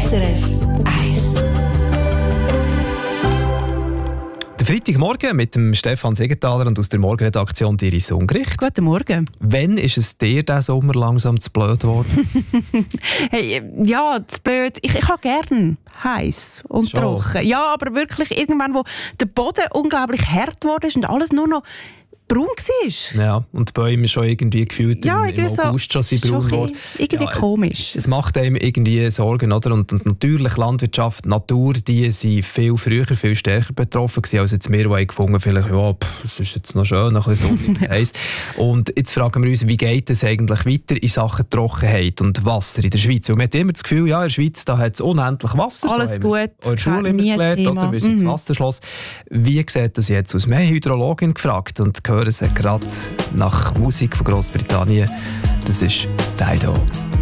SRF 1. Der Freitagmorgen mit dem Stefan Siegenthaler und aus der Morgenredaktion Iris Ungerich. Guten Morgen. Wann ist es dir diesen Sommer langsam zu blöd geworden? Hey, ja, zu blöd. Ich habe gerne heiß und Schon. trocken. Ja, aber wirklich irgendwann, wo der Boden unglaublich hart geworden ist und alles nur noch braun war. Ja, und die Bäume schon irgendwie gefühlt im August schon sind braun geworden. Irgendwie komisch. Es macht einem irgendwie Sorgen, oder? Und natürlich Landwirtschaft, Natur, die sind viel früher, viel stärker betroffen gewesen, als jetzt wir, die gefunden vielleicht, ja, es ist jetzt noch schön, noch ein bisschen sonnig heiß. Und jetzt fragen wir uns, wie geht es eigentlich weiter in Sachen Trockenheit und Wasser in der Schweiz? Weil man hat immer das Gefühl, ja, in der Schweiz da hat es unendlich Wasser. Alles so gut, eure Schule immer gelernt, oder? Wir sind das Wasserschloss. Wie sieht das jetzt aus? Wir haben Hydrologin gefragt und hören sie gerade nach Musik von Großbritannien. Das ist Dido.